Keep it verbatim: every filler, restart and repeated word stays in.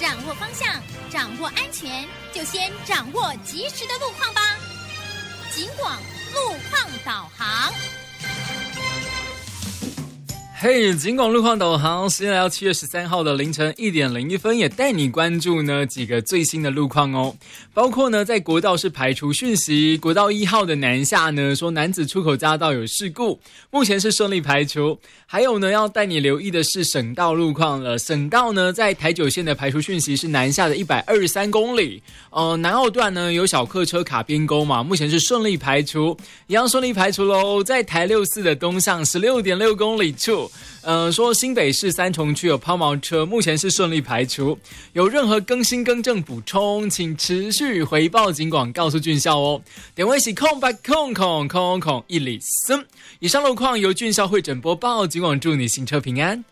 掌握方向，掌握安全，就先掌握及时的路况吧。警广路况导航。 嘿、hey, 警广路况导航，时间来到七月十三号的凌晨一点零一分，也带你关注呢几个最新的路况哦。包括呢在国道是排除讯息，国道一号的南下呢说男子出口匝道有事故，目前是顺利排除。还有呢要带你留意的是省道路况了，省道呢在台九线的排除讯息是南下的一百二十三公里，呃南澳段呢有小客车卡边沟嘛，目前是顺利排除，一样顺利排除咯。在台六四的东向 十六点六公里处。呃，说新北市三重区有抛锚车，目前是顺利排除。有任何更新更正补充，请持续回报警广告诉俊孝哦。点位是空白空空空空一里森。以上路况由俊孝会诊播报，警广祝你行车平安。